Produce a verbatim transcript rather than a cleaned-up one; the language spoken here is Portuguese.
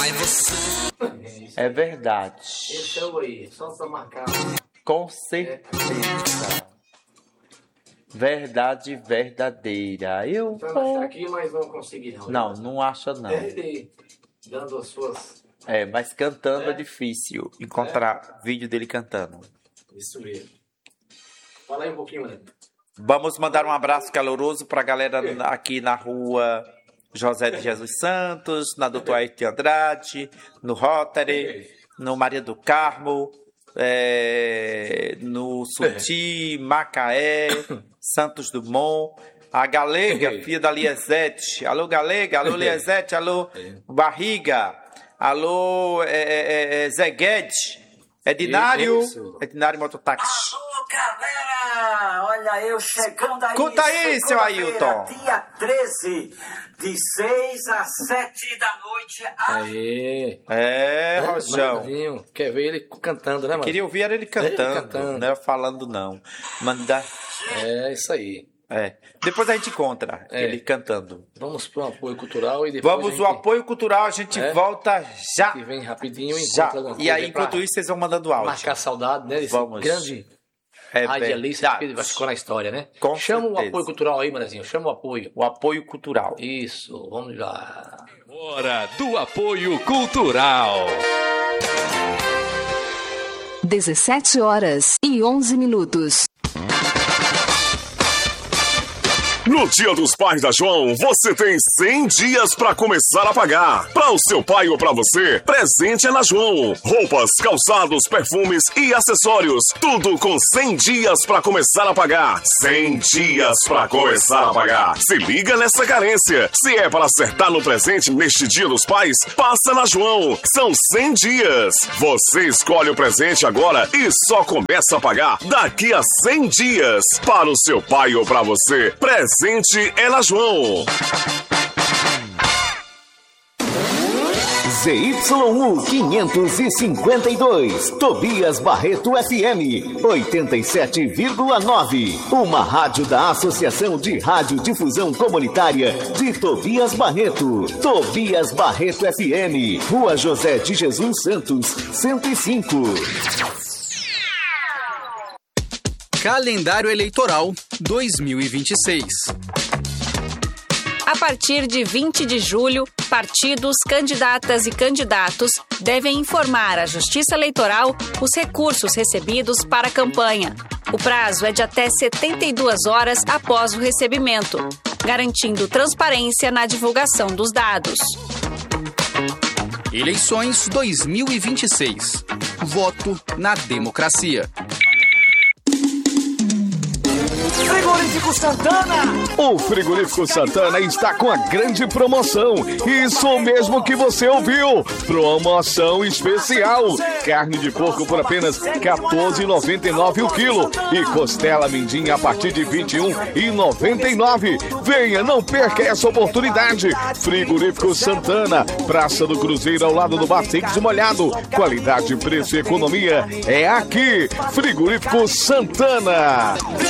Mas você... É verdade. Então aí, só pra marcar. Com certeza. Verdade verdadeira. Eu Então vou... achar aqui, mas não consegui não. Não, não acha não. Ele dando as suas... É, mas cantando é, É. difícil encontrar vídeo dele cantando. Isso mesmo. Fala aí um pouquinho, né? Vamos mandar um abraço caloroso pra galera aqui na rua José de Jesus Santos, na doutor Ayrton Andrade, no Rotary, no Maria do Carmo, é, no Suti, Macaé, Santos Dumont, a Galega, filha da Liesete. Alô, Galega, alô, Liesete, alô, Barriga, alô, é, é, é, Zé Guedes, Edinário, Edinário Mototáxi. Alô, galera! Olha eu chegando aí. Escuta aí, seu Ailton. Dia treze, de seis às sete da noite. Aê! É, Rojão. Marzinho, quer ver ele cantando, né, mano? Queria ouvir era ele cantando, Ele cantando. não é falando não. Manda... É, isso aí. É. Depois a gente encontra É. ele cantando. Vamos pro apoio cultural e depois Vamos a gente... o apoio cultural, a gente É. volta já. que vem rapidinho e Já. encontra alguma E aí, coisa pra enquanto isso, vocês vão mandando áudio. marcar saudade, né? Desse Vamos. grande É radialista verdade. que ficou na história, né? Com Chama o certeza. apoio cultural aí, Manazinho. Chama o apoio. O apoio cultural. Isso, vamos lá. Hora do apoio cultural. dezessete horas e onze minutos. No Dia dos Pais da João, você tem cem dias para começar a pagar. Para o seu pai ou para você, presente é na João. Roupas, calçados, perfumes e acessórios. Tudo com cem dias para começar a pagar. cem dias para começar a pagar. Se liga nessa carência. Se é para acertar no presente neste Dia dos Pais, passa na João. São cem dias. Você escolhe o presente agora e só começa a pagar daqui a cem dias. Para o seu pai ou para você, presente é na João. Z Y U quinhentos e cinquenta e dois, Tobias Barreto F M, oitenta e sete vírgula nove. Uma rádio da Associação de Radiodifusão Comunitária de Tobias Barreto. Tobias Barreto F M, Rua José de Jesus Santos, cento e cinco. Calendário Eleitoral dois mil e vinte e seis. A partir de vinte de julho, partidos, candidatas e candidatos devem informar à Justiça Eleitoral os recursos recebidos para a campanha. O prazo é de até setenta e duas horas após o recebimento, garantindo transparência na divulgação dos dados. Eleições dois mil e vinte e seis. Voto na democracia. Frigorífico Santana! O Frigorífico Santana está com a grande promoção. Isso mesmo que você ouviu. Promoção especial. Carne de porco por apenas quatorze reais e noventa e nove centavos o quilo. E costela mindinha a partir de vinte e um reais e noventa e nove centavos. Venha, não perca essa oportunidade. Frigorífico Santana, Praça do Cruzeiro, ao lado do Bar Secos Molhado. Qualidade, preço e economia é aqui. Frigorífico Santana.